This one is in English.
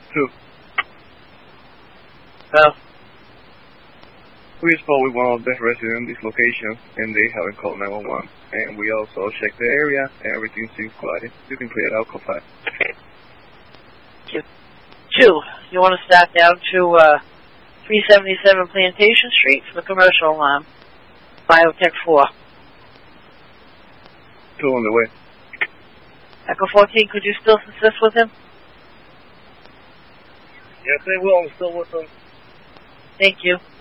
2. Oh. We spoke with one of the residents in this location, and they haven't called 911. And we also checked the area, and everything seems quiet. You can clear it out, call 5. 2, you want to start down to 377 Plantation Street for the commercial alarm. Biotech 4. 2 on the way. Echo 14, could you still assist with him? Yes, they will. I'm still with them. Thank you.